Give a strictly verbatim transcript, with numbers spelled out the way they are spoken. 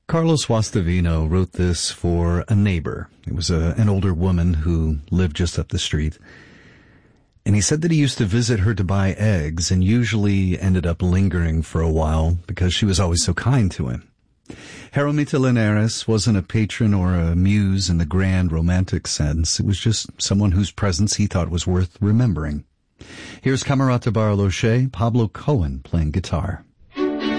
Carlos Guastavino wrote this for a neighbor. It was a, an older woman who lived just up the street. And he said that he used to visit her to buy eggs and usually ended up lingering for a while because she was always so kind to him. Jeromita Linares wasn't a patron or a muse in the grand romantic sense. It was just someone whose presence he thought was worth remembering. Here's Camerata Barloche, Pablo Cohen playing guitar.